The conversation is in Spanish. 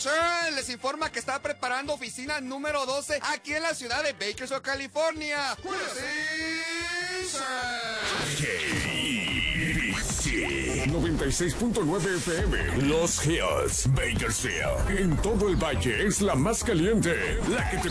les informa que está preparando oficina número 12 aquí en la ciudad de Bakersfield, California. KBC 96.9 FM Los Hills, Bakersfield. En todo el valle es la más caliente, la que te